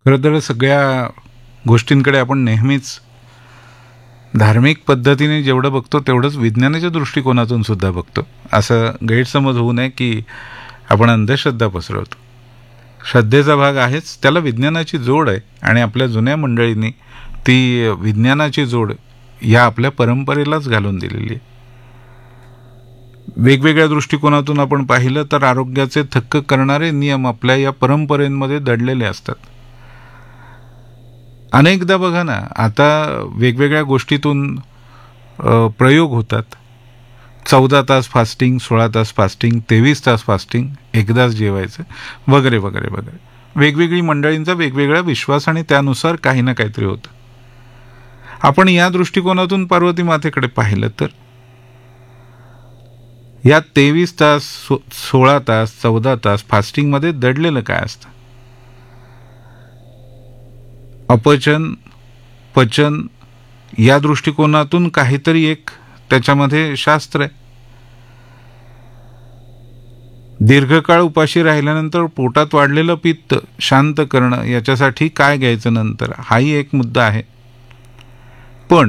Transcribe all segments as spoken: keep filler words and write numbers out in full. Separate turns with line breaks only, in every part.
खरं तर सगळ्या गोष्टींकडे आपण नेहमीच धार्मिक पद्धतीने जेवढं बघतो तेवढंच विज्ञानाच्या दृष्टिकोनातून सुद्धा बघतो. असं गैरसमज होऊ नये की आपण अंधश्रद्धा पसरवतो. श्रद्धेचा भाग आहेच, त्याला विज्ञानाची जोड आहे आणि आपल्या जुन्या मंडळींनी ती विज्ञानाची जोड या आपल्या परंपरेलाच घालून दिलेली आहे. वेगवेगळ्या दृष्टिकोनातून आपण पाहिलं तर आरोग्याचे थक्क करणारे नियम आपल्या या परंपरेमध्ये दडलेले असतात. अनेकदा बघा ना, आता वेगवेगळ्या गोष्टीतून प्रयोग होतात. चौदा तास फास्टिंग, सोळा तास फास्टिंग, तेवीस तास फास्टिंग, एकदाच जेवायचं वगैरे वगैरे वगैरे. वेगवेगळी मंडळींचा वेगवेगळा विश्वास आणि त्यानुसार काही ना काहीतरी होतं. आपण या दृष्टिकोनातून पार्वती मातेकडे पाहिलं तर या तेवीस तास, सो सोळा तास, चौदा तास फास्टिंगमध्ये दडलेलं काय असतं? अपचन, पचन या दृष्टिकोनातून काहीतरी एक त्याच्यामध्ये शास्त्र आहे. दीर्घकाळ उपाशी राहिल्यानंतर पोटात वाढलेलं पित्त शांत करणं याच्यासाठी काय घ्यायचं नंतर, हाही एक मुद्दा आहे. पण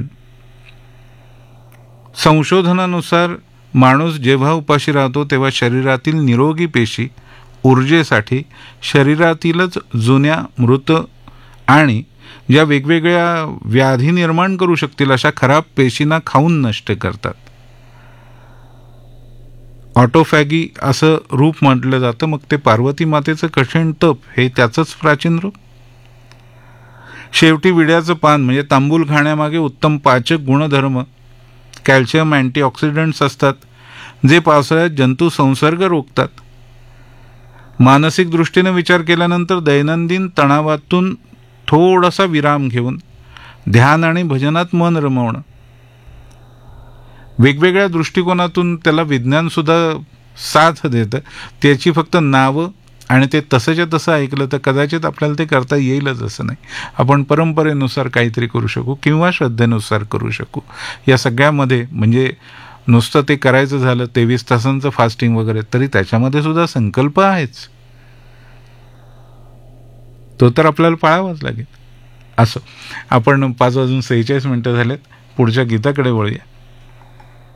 संशोधनानुसार माणूस जेव्हा उपाशी राहतो तेव्हा शरीरातील निरोगी पेशी ऊर्जेसाठी शरीरातीलच जुन्या, मृत आणि ज्या वेगवेगळ्या व्याधी निर्माण करू शकतील अशा खराब पेशींना खाऊन नष्ट करतात. ऑटोफॅगी असं रूप म्हटलं जातं. मग ते पार्वती मातेचं कठीण तप हे त्याचंच प्राचीन रूप. शेवटी विड्याचं पान म्हणजे तांबूल खाण्यामागे उत्तम पाचक गुणधर्म, कॅल्शियम, अँटीऑक्सिडंट्स असतात जे पावसाळ्यात जंतू संसर्ग रोखतात. मानसिक दृष्टीने विचार केल्यानंतर दैनंदिन तणावातून थोडासा विराम घेऊन ध्यान आणि भजनात मन रमवणं, वेगवेगळ्या दृष्टिकोनातून त्याला विज्ञानसुद्धा साथ देतं. त्याची फक्त नावं आणि ते तसंच्या तसं ऐकलं तर कदाचित आपल्याला ते करता येईलच असं नाही. आपण परंपरेनुसार काहीतरी करू शकू किंवा श्रद्धेनुसार करू शकू. या सगळ्यामध्ये म्हणजे नुसतं ते करायचं झालं तेवीस तासांचं फास्टिंग वगैरे तरी त्याच्यामध्ये सुद्धा संकल्प आहेच, तो तर आपल्याला पाळावाच लागेल. असं आपण पाच वाजून सेहेचाळीस मिनटं झालेत. पुढच्या गीताकडे वळूया.